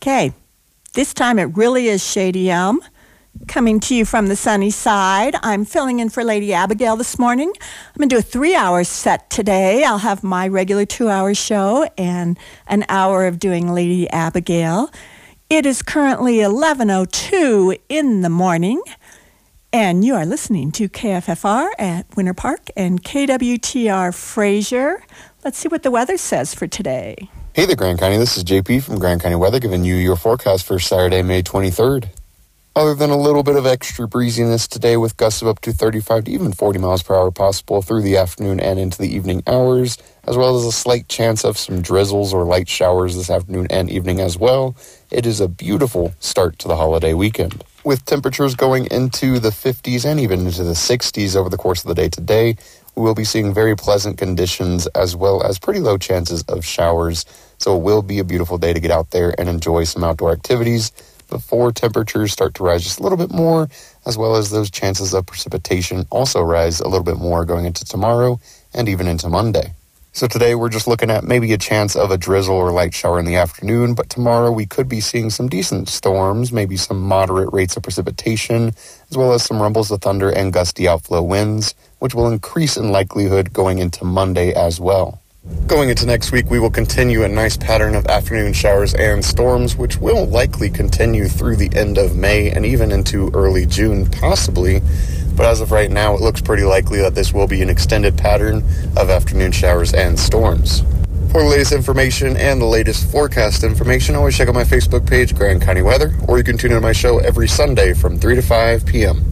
Okay, this time it really is Shady Elm. Coming to you from the sunny side. I'm filling in for Lady Abigail this morning. I'm going to do a 3-hour set today. I'll have my regular 2-hour show and an hour of doing Lady Abigail. It is currently 11:02 in the morning, and you are listening to KFFR at Winter Park and KWTR Fraser. Let's see what the weather says for today. Hey there, Grand County. This is JP from Grand County Weather giving you your forecast for Saturday, May 23rd. Other than a little bit of extra breeziness today with gusts of up to 35 to even 40 miles per hour possible through the afternoon and into the evening hours, as well as a slight chance of some drizzles or light showers this afternoon and evening as well, it is a beautiful start to the holiday weekend. With temperatures going into the 50s and even into the 60s over the course of the day today, we will be seeing very pleasant conditions as well as pretty low chances of showers. So it will be a beautiful day to get out there and enjoy some outdoor activities before temperatures start to rise just a little bit more, as well as those chances of precipitation also rise a little bit more going into tomorrow and even into Monday. So today we're just looking at maybe a chance of a drizzle or light shower in the afternoon, but tomorrow we could be seeing some decent storms, maybe some moderate rates of precipitation, as well as some rumbles of thunder and gusty outflow winds, which will increase in likelihood going into Monday as well. Going into next week, we will continue a nice pattern of afternoon showers and storms, which will likely continue through the end of May and even into early June, possibly. But as of right now, it looks pretty likely that this will be an extended pattern of afternoon showers and storms. For the latest information and the latest forecast information, always check out my Facebook page, Grand County Weather, or you can tune into my show every Sunday from 3 to 5 p.m.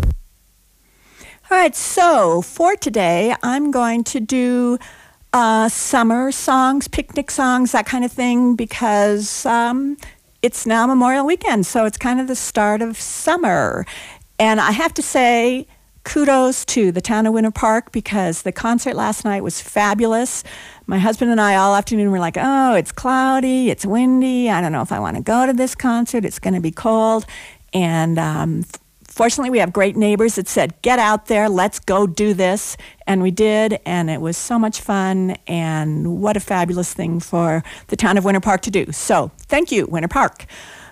All right, so for today, I'm going to do summer songs, picnic songs, that kind of thing, because it's now Memorial Weekend, so it's kind of the start of summer. And I have to say, kudos to the town of Winter Park, because the concert last night was fabulous. My husband and I all afternoon were like, oh, it's cloudy, it's windy, I don't know if I want to go to this concert, it's going to be cold. And fortunately, we have great neighbors that said, get out there, let's go do this. And we did, and it was so much fun, and what a fabulous thing for the town of Winter Park to do. So, thank you, Winter Park.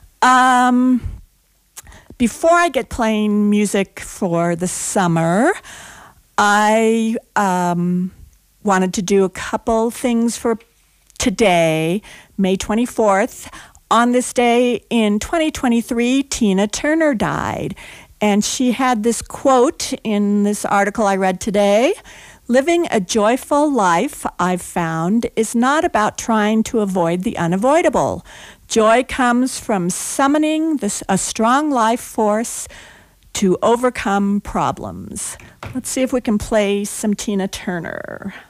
Before I get playing music for the summer, I wanted to do a couple things for today, May 24th. On this day in 2023, Tina Turner died. And she had this quote in this article I read today: "Living a joyful life, I've found, is not about trying to avoid the unavoidable. Joy comes from summoning a strong life force to overcome problems." Let's see if we can play some Tina Turner.